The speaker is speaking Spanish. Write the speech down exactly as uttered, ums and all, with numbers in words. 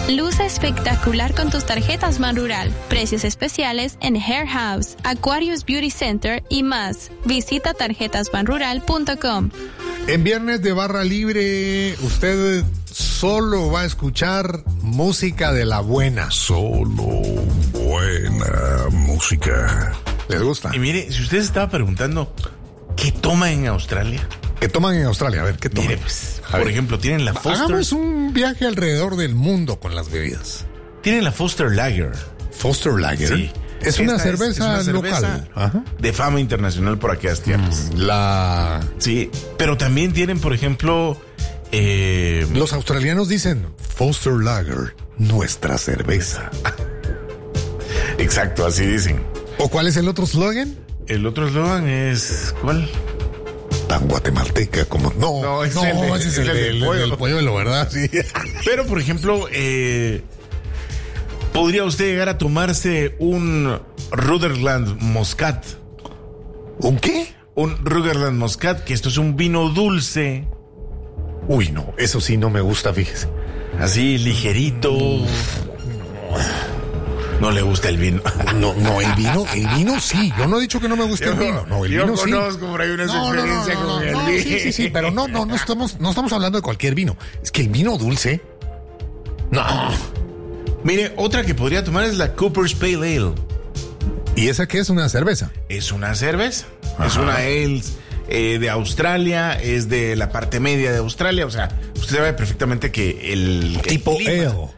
Luce espectacular con tus tarjetas Banrural. Precios especiales en Hair House, Aquarius Beauty Center y más. Visita tarjetas banrural punto com. En Viernes de Barra Libre, usted solo va a escuchar música de la buena. Solo buena música. ¿Les gusta? Y mire, si usted se estaba preguntando, ¿qué toma en Australia? ¿Qué toman en Australia? A ver, ¿qué toman? Mire, pues, por ejemplo, tienen la Foster. Hagamos un viaje alrededor del mundo con las bebidas. Tienen la Foster Lager. Foster Lager. Sí. Es una, Esta cerveza es, es una cerveza local. Ajá. De fama internacional por aquellas tierras. Mm, la... Sí, pero también tienen, por ejemplo... Eh... Los australianos dicen Foster Lager, nuestra cerveza. Exacto, así dicen. ¿O cuál es el otro slogan? El otro eslogan es... ¿Cuál? Tan guatemalteca como... No, No, es no, el de- ese es es el, el del, del pollo. del polluelo, ¿verdad? Sí. Pero, por ejemplo, eh, podría usted llegar a tomarse un Rutherland Muscat. ¿Un qué? Un Rutherland Muscat, que esto es un vino dulce, Uy, no, eso sí no me gusta, fíjese. así ligerito. No le gusta el vino. No, no, el vino, el vino sí. Yo no he dicho que no me guste el vino. No, el yo vino sí. conozco por ahí una No, no, no, experiencia no, no, con el no, vino. sí, sí, sí, pero no, no, no estamos, no estamos hablando de cualquier vino. Es que el vino dulce. No. Mire, otra que podría tomar es la Cooper's Pale Ale. ¿Y esa qué es? Una cerveza. Es una cerveza. Ajá. Es una ale eh, de Australia, es de la parte media de Australia. O sea, usted sabe perfectamente que el, el Tipo clima, ale.